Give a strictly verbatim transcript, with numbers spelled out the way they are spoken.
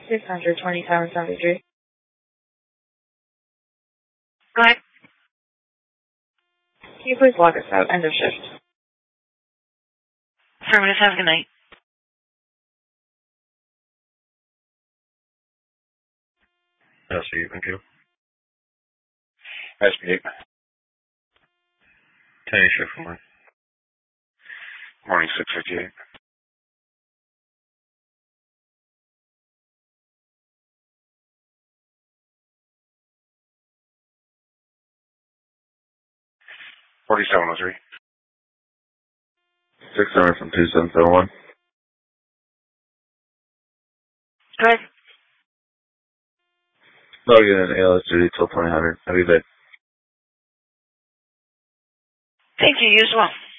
six hundred twenty-seven seventy-three. Go ahead. Can you please log us out? End of shift. Affirmative. Have a good night. Yes, sir. Thank you. S P eight. ten shift one. Morning, six fifty-eight. forty-seven oh three. six hundred from two seven seven one. Go ahead. No, you didn't. A L S duty till twenty hundred. Have a good day. Thank you. You as well.